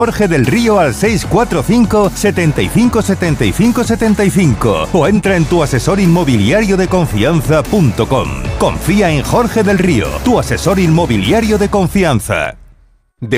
Jorge del Río al 645 75 75 75 o entra en tuasesorinmobiliariodeconfianza.com. Confía en Jorge del Río, tu asesor inmobiliario de confianza.